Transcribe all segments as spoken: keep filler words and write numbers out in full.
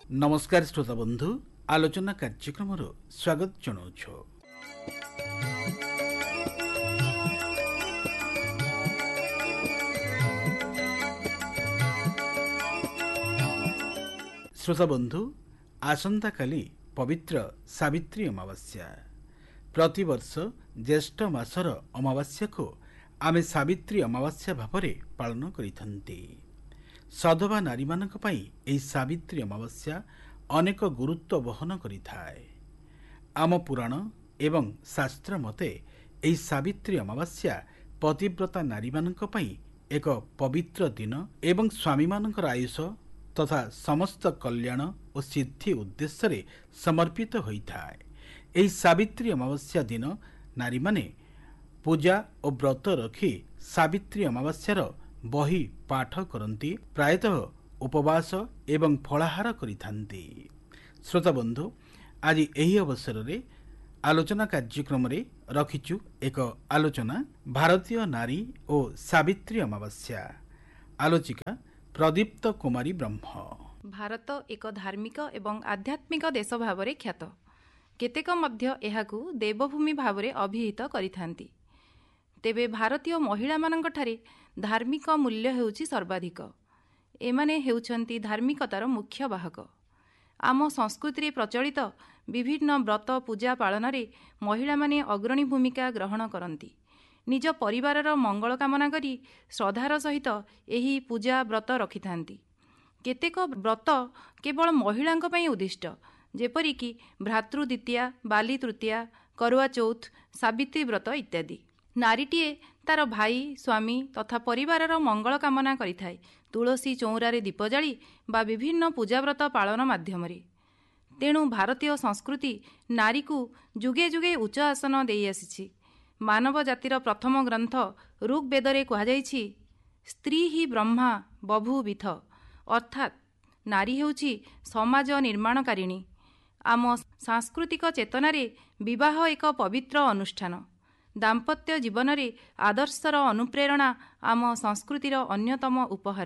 नमस्कार श्रोता बंधु, आलोचना कार्यक्रम स्वागत जनाऊँ। श्रोता बंधु, आसंता काली पवित्र सावित्री अमावास्या। प्रतिवर्ष ज्येष्ठ मासर अमावास्या को आमे सावित्री अमावास्या भावरे पालन करिथंती। सधवा नारी मानक पई एही सावित्री अमावास्या अनेक गुरुत्व बहन करिथाए। आम पुराण एवं शास्त्र मते एही सावित्री अमावास्या पतिव्रता नारी मानक पई एक पवित्र दिन एवं स्वामी मानकर आयुष तथा समस्त कल्याण और सिद्धि उद्देश्य रे समर्पित होइथाए। एही सावित्री अमावास्या दिन नारी माने पूजा और व्रत रखी सावित्री अमावास्यार बही पाठ करती, प्रायतः उपवास एवं फलाहार करिथांती। श्रोता बंधु, आज एही अवसर रे आलोचना कार्यक्रम रे रखिचु एक आलोचना भारतीय नारी और सावित्री अमावास्या। आलोचिका प्रदीप्त कुमारी ब्रह्म। भारत एक धार्मिक एवं आध्यात्मिक देश भावरे ख्यात। केतेक मध्य एहाकु देवभूमि भावरे अभिहित करिथांती। तेबे भारतीय महिला मानक ठारे धार्मिक मूल्य हेउछि सर्वाधिक। एमाने हेउछंती धार्मिकतार मुख्य वाहक। आम संस्कृति रे प्रचलित विभिन्न व्रत पूजा पालन रे महिला माने अग्रणी भूमिका ग्रहण करती। निज परिवारर मंगल कामना करी श्रद्धार सहित एही पूजा व्रत रखिथांती। केतेक व्रत केवल महिलांक पई उद्दिष्ट, जेपरिकी भ्रातृ द्वितीया, बाली तृतीया, करुआ चौथ, सावित्री व्रत इत्यादि। नारीटीए तार भाई, स्वामी तथा परिवारर मंगल कामना करिथाए तुलसी चौरारे दीप जाली बा विभिन्न पूजाव्रत पालन माध्यमरे। तेणु भारतीय संस्कृति नारी को जुगे जुगे उच्च आसन देई आसिछि। मानव जातिर प्रथम ग्रंथ ऋग्वेदरे कुहाଯାଇଛି, स्त्री ही ब्रह्मा बभूविथ, अर्थात नारी हेउछि समाज निर्माणकारिणी। आम सांस्कृतिक चेतनारे विवाह एक पवित्र अनुष्ठान। दाम्पत्य जीवन रे आदर्शर अनुप्रेरणा आम संस्कृतिर अन्यतम उपहार।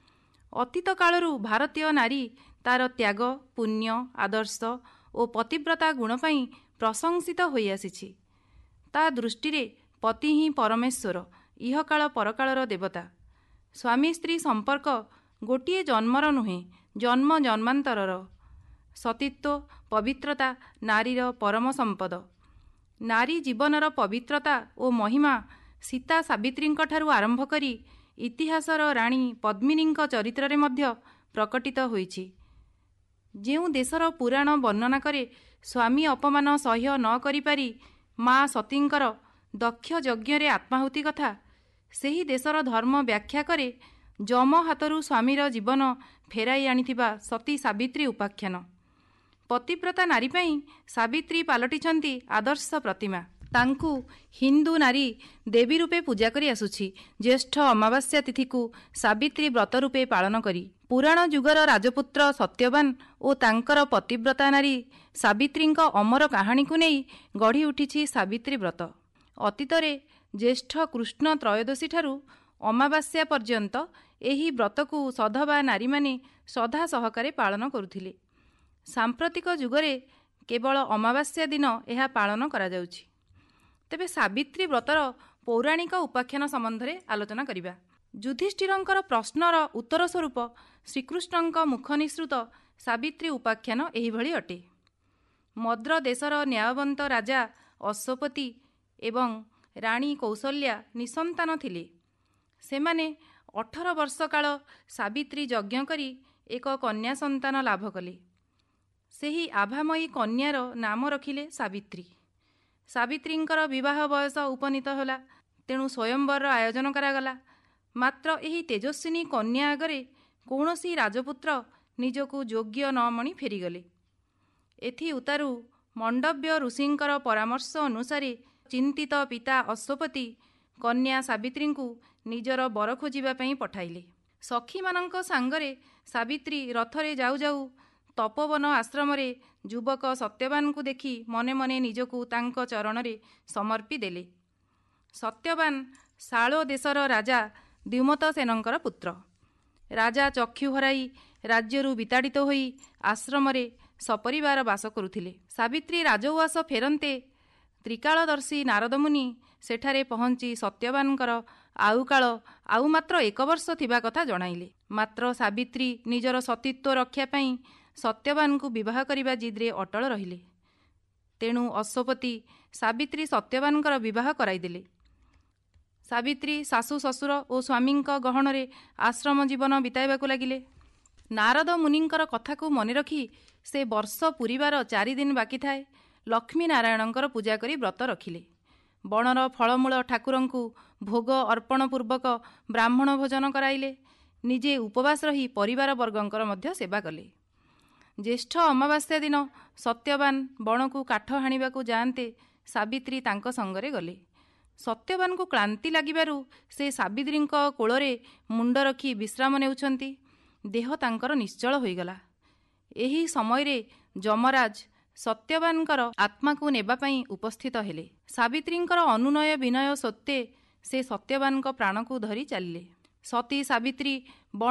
अतीत कालरू भारतीय नारी तार त्याग, पुण्य, आदर्श और पतिव्रता गुण पई प्रशंसित होई आसिछि। ता दृष्टि रे पति ही परमेश्वर, इहकाल परकालर देवता। स्वामी स्त्री संपर्क गोटिए जन्मर नुहे, जन्म जन्मांतरर। सतीत्व पवित्रता नारीर परम संपद। नारी जीवनर पवित्रता और महिमा सीता सावित्रींक ठारू आरंभ करी इतिहासर राणी पद्मिनींक चरित्र रे मध्य प्रकटित होईछि। जेउ देशर पुराण वर्णना करे स्वामी अपमान सह्य न करि पारी माँ सतींकर दक्ष यज्ञ रे आत्माहुति कथा, सेही देशर धर्म व्याख्या करे जम हातरू स्वामीर जीवन फेराई आनिथिबा सती सावित्री उपाख्यान। पतिव्रता नारी पई सावित्री पालटिछंती आदर्श प्रतिमा। तांकु हिंदू नारी देवी रूपे पूजा करी आसुछि। ज्येष्ठ अमावास्या तिथि को सावित्री व्रत रूपे पालन करी पुराण जुगर राजपुत्र सत्यवान और तांकर पतिव्रता नारी सावित्रींक अमर कहानी को नहीं गढ़ी उठिछि सावित्री व्रत। अतीतरे ज्येष्ठ कृष्ण त्रयोदशी ठारू अमावास्या पर्यंत एही व्रत को सधवा नारी माने श्रद्धा सहकारे पालन करुथिले। सांप्रतिक जुगरे केवल अमावास्या दिन यह पालन करा जाउछि। तेबे सावित्री व्रतर पौराणिक उपाख्यान संबंध में आलोचना करिबा। युधिष्ठिरंकर प्रश्नर उत्तर स्वरूप श्रीकृष्णंक मुख निसृत सावित्री उपाख्यान एही भଳି अटे। मद्र देशर न्यायवंत राजा अश्वपति एवं राणी कौशल्या निसंतान थिले। सेमाने अठारह वर्ष काल सावित्री यज्ञ करी एक कन्या संतान लाभ कले। सेही आभामयी कन्यार नाम रखिले सावित्री। सावित्रींकर विवाह बयस उपनीत होला, तेणु स्वयंवर आयोजन करागला। मात्र एही तेजस्विनी कन्या आगरे कौनसी राजपुत्र निजको योग्य न मणि फेरीगले। एथि उतारू मंडव्य ऋषिंकर परामर्श अनुसारे चिंतित पिता अश्वपति कन्या सावित्री को निजर बर खोजिबा पई पठाइले। सखी मानक सांगरे सावित्री रथरे जाऊ जाऊ तपोवन आश्रम रे युवक सत्यवान को देखी मने मने निजकू तांको चरण रे समर्पी देले। सत्यवान सालो देशर राजा द्युमत सेनंकर पुत्र। राजा चक्षु हराई ରାଜ୍ୟରୁ ବିତାଡ଼ିତ ହୋଇ ଆଶ୍ରମରେ ସପରିବାର ବାସ କରୁଥିଲେ। ସାବିତ୍ରୀ ରାଜଉଆସ ଫେରନ୍ତେ ତ୍ରିକାଳଦର୍ଶୀ ନାରଦମୁନି ସେଠାରେ ପହଞ୍ଚି ସତ୍ୟବାନଙ୍କର ଆଉ କାଳ ଆଉ ମାତ୍ର ଏକ ବର୍ଷ ଥିବା କଥା ଜଣାଇଲେ। ମାତ୍ର ସାବିତ୍ରୀ ନିଜର ସତୀତ୍ୱ ରକ୍ଷା ପାଇଁ ସତ୍ୟବାନଙ୍କୁ ବିବାହ କରିବା ଜିଦ୍ରେ ଅଟଳ ରହିଲେ। ତେଣୁ ଅଶ୍ୱପତି ସାବିତ୍ରୀ ସତ୍ୟବାନଙ୍କର ବିବାହ କରାଇଦେଲେ। ସାବିତ୍ରୀ ଶାଶୁ ଶ୍ୱଶୁର ଓ ସ୍ୱାମୀଙ୍କ ଗହଣରେ ଆଶ୍ରମ ଜୀବନ ବିତାଇବାକୁ ଲାଗିଲେ। ନାରଦ ମୁନିଙ୍କର କଥାକୁ ମନେ ରଖି ସେ ବର୍ଷ ପୂରିବାର ଚାରିଦିନ ବାକି ଥାଏ ଲକ୍ଷ୍ମୀ ନାରାୟଣଙ୍କର ପୂଜା କରି ବ୍ରତ ରଖିଲେ। ବଣର ଫଳମୂଳ ଠାକୁରଙ୍କୁ ଭୋଗ ଅର୍ପଣ ପୂର୍ବକ ବ୍ରାହ୍ମଣ ଭୋଜନ କରାଇଲେ। ନିଜେ ଉପବାସ ରହି ପରିବାର ବର୍ଗଙ୍କର ମଧ୍ୟ ସେବା କଲେ। ଜ୍ୟେଷ୍ଠ ଅମାବାସ୍ୟା ଦିନ ସତ୍ୟବାନ ବଣକୁ କାଠ ହାଣିବାକୁ ଯାଆନ୍ତେ ସାବିତ୍ରୀ ତାଙ୍କ ସଙ୍ଗରେ ଗଲେ। ସତ୍ୟବାନଙ୍କୁ କ୍ଳାନ୍ତି ଲାଗିବାରୁ ସେ ସାବିତ୍ରୀଙ୍କ କୋଳରେ ମୁଣ୍ଡ ରଖି ବିଶ୍ରାମ ନେଉଛନ୍ତି। ଦେହ ତାଙ୍କର ନିଶ୍ଚଳ ହୋଇଗଲା। ଏହି ସମୟରେ ଯମରାଜ ସତ୍ୟବାନଙ୍କର ଆତ୍ମାକୁ ନେବା ପାଇଁ ଉପସ୍ଥିତ ହେଲେ। ସାବିତ୍ରୀଙ୍କର ଅନୁନୟ ବିନୟ ସତ୍ତ୍ୱେ ସେ ସତ୍ୟବାନଙ୍କ ପ୍ରାଣକୁ ଧରି ଚାଲିଲେ। ସତୀ ସାବିତ୍ରୀ